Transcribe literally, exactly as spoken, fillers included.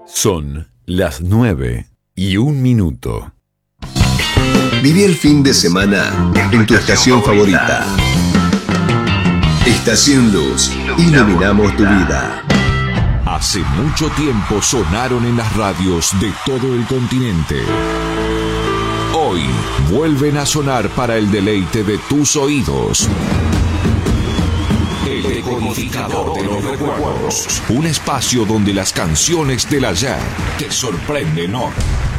Son las nueve y un minuto. Viví el fin de semana en tu estación favorita. Estación Luz, iluminamos tu vida. Hace mucho tiempo sonaron en las radios de todo el continente. Hoy vuelven a sonar para el deleite de tus oídos. El decodificador de los recuerdos. Un espacio donde las canciones del ayer te sorprenden hoy.